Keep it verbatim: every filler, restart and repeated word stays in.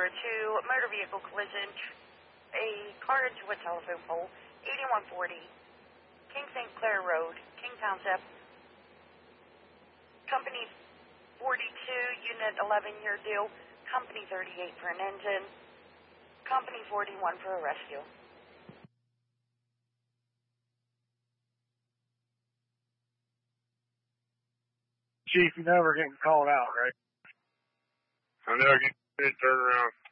two, motor vehicle collision, a car into a telephone pole, eighty-one forty, King Saint Clair Road, King Township. Company forty-two, unit eleven year due, company thirty-eight for an engine, company forty-one for a rescue. Chief, you know we're getting called out, right? I know, get it turned around.